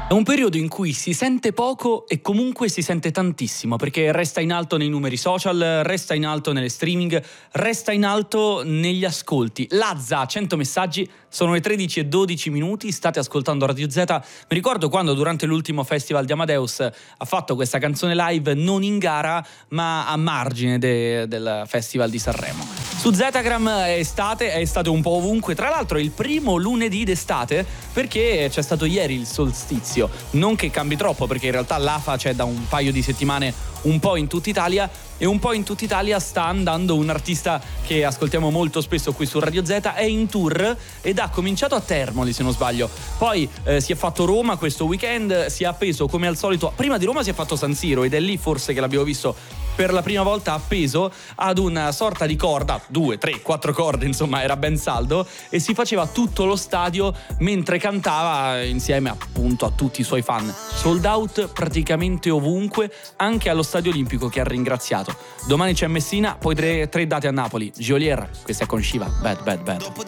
È un periodo in cui si sente poco e comunque si sente tantissimo, perché resta in alto nei numeri social, resta in alto nelle streaming, resta in alto negli ascolti. Lazza, 100 messaggi, sono le 13:12, state ascoltando Radio Z. Mi ricordo quando durante l'ultimo festival di Amadeus ha fatto questa canzone live non in gara, ma a margine del festival di Sanremo. Su Zetagram è estate un po' ovunque, tra l'altro è il primo lunedì d'estate perché c'è stato ieri il solstizio. Non che cambi troppo, perché in realtà l'AFA c'è da un paio di settimane un po' in tutta Italia, e un po' in tutta Italia sta andando un artista che ascoltiamo molto spesso qui su Radio Z, è in tour ed ha cominciato a Termoli se non sbaglio, poi si è fatto Roma questo weekend, si è appeso come al solito, prima di Roma si è fatto San Siro ed è lì forse che l'abbiamo visto per la prima volta appeso ad una sorta di corda, 2, 3, 4 corde, insomma era ben saldo, e si faceva tutto lo stadio mentre cantava insieme appunto a tutti i suoi fan. Sold out praticamente ovunque, anche allo Stadio Olimpico, che ha ringraziato. Domani c'è Messina, poi tre date a Napoli. Geolier, questa è con Shiva, Bad Bad Bad.